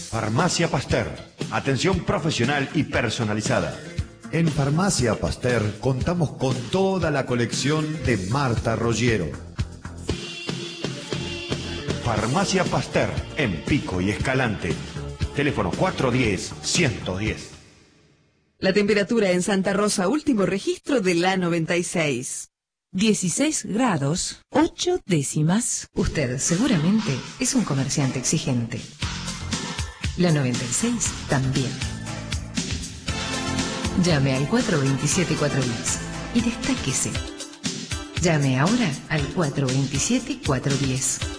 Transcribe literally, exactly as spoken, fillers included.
Farmacia Pasteur. Atención profesional y personalizada. En Farmacia Pasteur contamos con toda la colección de Marta Rogero. Farmacia Pasteur, en Pico y Escalante. Teléfono cuatro uno cero, uno uno cero. La temperatura en Santa Rosa, último registro de la noventa y seis. dieciséis grados, ocho décimas. Usted seguramente es un comerciante exigente. La noventa y seis también. Llame al cuatro dos siete cuatro uno cero y destáquese. Llame ahora al cuatro dos siete cuatro uno cero.